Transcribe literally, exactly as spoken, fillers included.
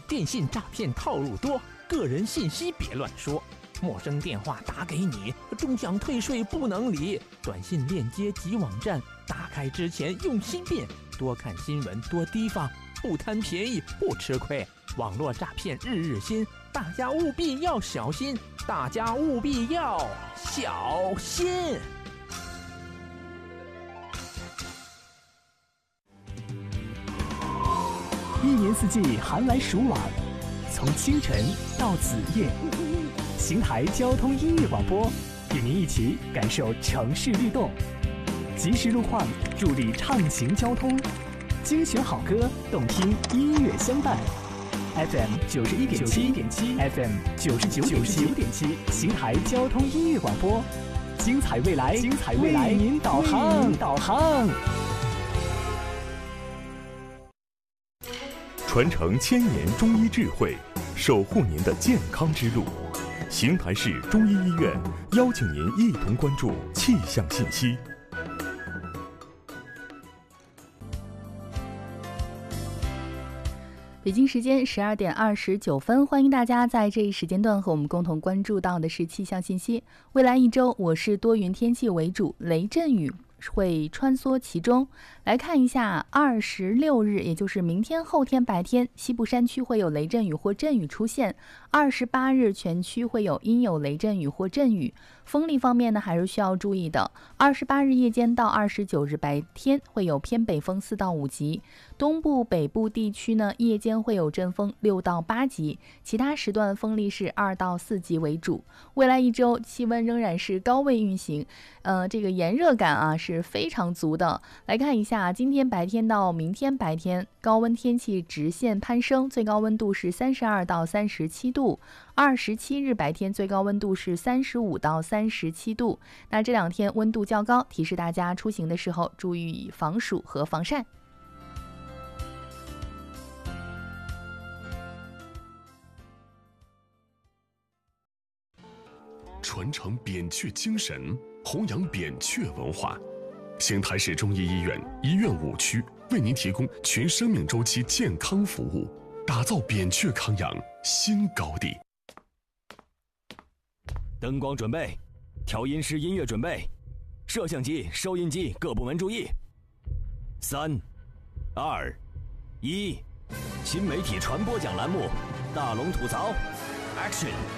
电信诈骗套路多，个人信息别乱说。陌生电话打给你，终想退税不能理。短信链接及网站，打开之前用心辨。多看新闻，多提防，不贪便宜不吃亏。网络诈骗日日新，大家务必要小心，大家务必要小心。 一年四季寒来暑往，从清晨到子夜，邢台交通音乐广播与您一起感受城市律动，及时路况助力畅行交通，精选好歌，动听音乐相伴。F M 九十一点七点七 ，F M 九十九点九点七，邢台交通音乐广播，精彩未来，精彩未来，为您导航，导航。 传承千年中医智慧，守护您的健康之路。邢台市中医医院邀请您一同关注气象信息。 北京时间十二点二十九分，欢迎大家在这一时间段和我们共同关注到的是气象信息。未来一周，我市多云天气为主，雷阵雨会穿梭其中。来看一下二十六日，也就是明天后天白天，西部山区会有雷阵雨或阵雨出现。二十八日全区会有阴有雷阵雨或阵雨。风力方面呢，还是需要注意的。二十八日夜间到二十九日白天会有偏北风四到五级，东部北部地区呢夜间会有阵风六到八级，其他时段风力是二到四级为主。未来一周气温仍然是高位运行，呃，这个炎热感啊是非常足的。来看一下今天白天到明天白天，高温天气直线攀升，最高温度是三十二到三十七度。二十七日白天最高温度是三十五到三十七度。那这两天温度较高，提示大家出行的时候注意防暑和防晒。 传承扁鹊精神，弘扬扁鹊文化。邢台市中医医院医院五区为您提供全生命周期健康服务，打造扁鹊康养新高地。 灯光准备，调音师音乐准备，摄像机、收音机各部门注意。三、二、一，新媒体传播奖栏目，大龙吐槽 ，Action。